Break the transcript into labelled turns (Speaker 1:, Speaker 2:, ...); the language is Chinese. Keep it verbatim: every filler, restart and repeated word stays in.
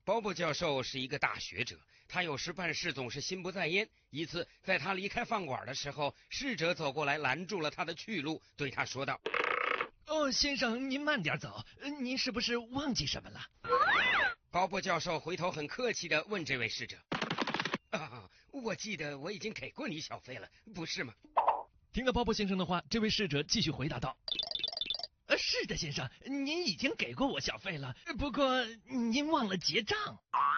Speaker 1: 鲍勃教授是一个大学者，他有时办事总是心不在焉。一次，在他离开饭馆的时候，侍者走过来拦住了他的去路，对他说道：“
Speaker 2: 哦，先生，您慢点走，您是不是忘记什么了？”
Speaker 1: 鲍勃教授回头很客气地问这位侍者：“啊，我记得我已经给过你小费了，不是吗？”
Speaker 2: 听了鲍勃先生的话，这位侍者继续回答道：“呃，是的，先生，您已经给过我小费了，不过您忘了结账。”